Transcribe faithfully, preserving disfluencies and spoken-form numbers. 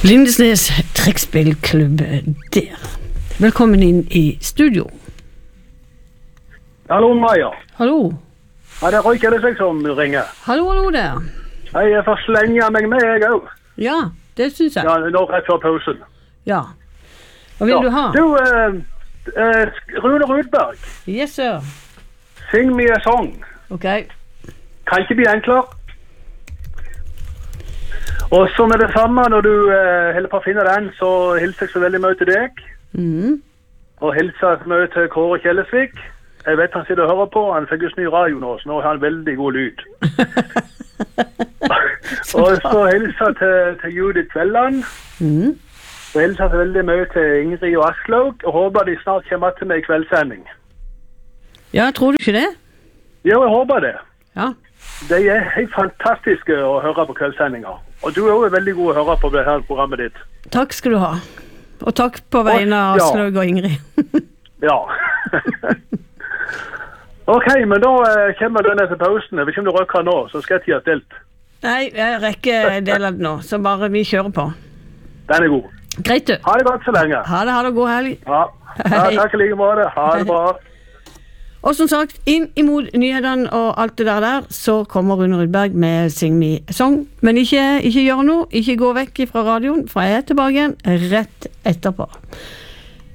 Lindesnes trekkspillklubb der. Velkommen inn i studio. Hallo, Maja. Hallo. Ja, det er Røyk Ellesvik som ringer. Hallo, hallo der. Jeg får slenge meg med, jeg også. Ja, det synes jeg. Ja, nå rett før pausen. Ja. Hva vil ja. du ha? Du, uh, uh, Rune Rudberg. Yes, sir. Sing me a song. Ok. Kan ikke bli enklere. Og så med det samme, når du uh, holder på å finne den, så hilser jeg så veldig mye til deg. Mhm. Og hilser mye til Kåre Kjellesvik. Jeg vet han sitter og hører på, han fikk jo ny radio nå, så nå har han veldig god lyd. Og så hilser til, til Judith Kvelland. Mhm. Og hilser til veldig mye til Ingrid og Aslaug, og håper de snart kommer til meg i kveldssending. Ja, tror du ikke det? Jo, jeg håper det. Ja. Det er helt fantastiske å høre på kveldssendinga. Og du er også veldig god å høre på det her programmet ditt. Takk skal du ha. Og takk på vegne av ja. Aslaug og Ingrid. Ja. Ok, men da uh, kommer den etter pausen. Jeg vet ikke om du røkker nå, så skal jeg tida stilt. Nei, jeg rekker en del av det nå, så bare vi kjører på. Den er god. Greit du. Ha det godt så lenge. Ha det, ha det, god helg. Ja, ja takk i like måte. Ha det bra. Og som sagt, inn imot nyhetene og alt det der der, så kommer Rune Rudberg med Sing Me a Song. Men ikke, ikke gjør noe, ikke gå vekk fra radioen, for jeg er tilbake igjen rett etterpå.